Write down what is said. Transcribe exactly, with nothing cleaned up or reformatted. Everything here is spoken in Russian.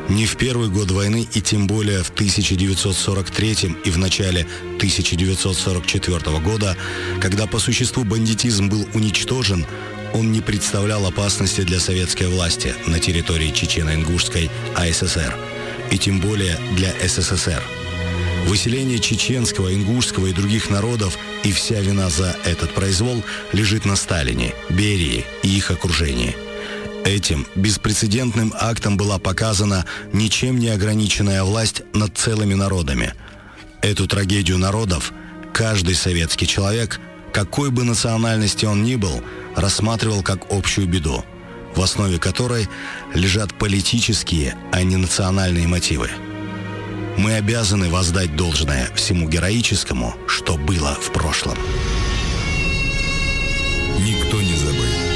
Не в первый год войны и тем более в тысяча девятьсот сорок третьем и в начале тысяча девятьсот сорок четвёртого года, когда по существу бандитизм был уничтожен, он не представлял опасности для советской власти на территории Чечено-Ингушской АССР и тем более для СССР. Выселение чеченского, ингушского и других народов и вся вина за этот произвол лежит на Сталине, Берии и их окружении. Этим беспрецедентным актом была показана ничем не ограниченная власть над целыми народами. Эту трагедию народов каждый советский человек, какой бы национальности он ни был, рассматривал как общую беду, в основе которой лежат политические, а не национальные мотивы. Мы обязаны воздать должное всему героическому, что было в прошлом. Никто не забыл